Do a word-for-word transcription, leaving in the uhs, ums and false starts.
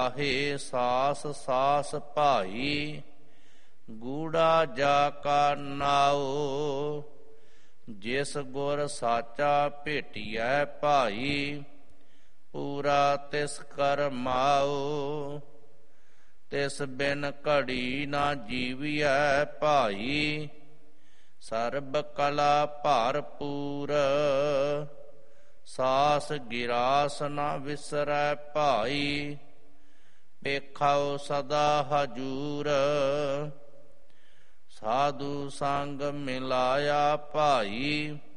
ਆਹੇ ਸਾਸ ਸਾਸ ਭਾਈ, ਗੂੜਾ ਜਾ ਕਾ ਨਾਉ। ਜਿਸ ਗੁਰ ਸਾਚਾ ਭੇਟੀਐ ਭਾਈ, ਪੂਰਾ ਤਿਸ ਕਰ ਮਾਉ। ਤਿਸ ਬਿਨ ਘੜੀ ਨਾ ਜੀਵੀਐ ਭਾਈ, ਸਰਬ ਕਲਾ ਭਰਪੂਰ। ਸਾਸ ਗਿਰਾਸ ਨਾ ਵਿਸਰੈ ਭਾਈ, ਵੇਖਾਉ ਸਦਾ ਹਜੂਰ। ਸਾਧੂ ਸੰਗ ਮਿਲਾਇਆ ਭਾਈ,